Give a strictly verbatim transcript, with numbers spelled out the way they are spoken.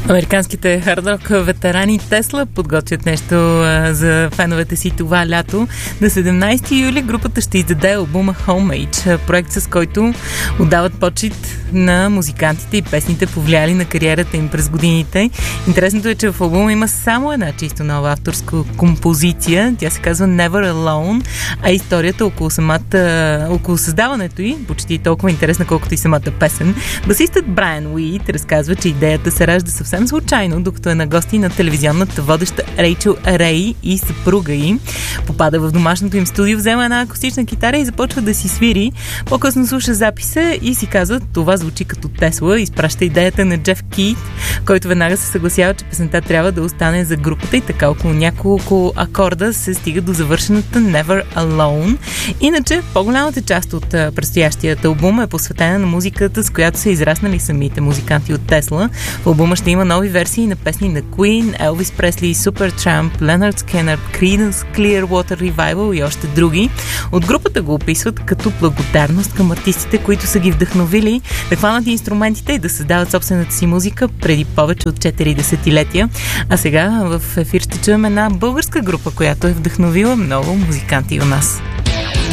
Американските хард-рок ветерани Тесла подготвят нещо а, за феновете си това лято. На седемнайсети юли групата ще издаде албума Homage, проект, с който отдават почит на музикантите и песните, повлияли на кариерата им през годините. Интересното е, че в албума има само една чисто нова авторска композиция. Тя се казва Never Alone, а историята около самата, около създаването й почти толкова интересна, колкото и самата песен. Басистът Брайан Уит разказва, че идеята се ражда съвсем случайно, докато е на гости на телевизионната водеща Рейчел Рей и съпруга й. Попада в домашното им студио, взема една акустична китара и започва да си свири. По-късно слуша записа и си казва: това звучи като Тесла. Изпраща идеята на Джеф Кит, който веднага се съгласява, че песента трябва да остане за групата, и така около няколко акорда се стига до завършената Never Alone. Иначе по-голямата част от предстоящият албум е посветена на музиката, с която са израснали самите музиканти от Тесла. В албума ще има нови версии на песни на Queen, Елвис Пресли, Supertramp, Ленард Скинър, Creedence Clearwater Revival и още други. От групата го описват като благодарност към артистите, които са ги вдъхновили да хванат инструментите и да създават собствената си музика преди повече от четири десетилетия. А сега в ефир ще чуем една българска група, която е вдъхновила много музиканти у нас.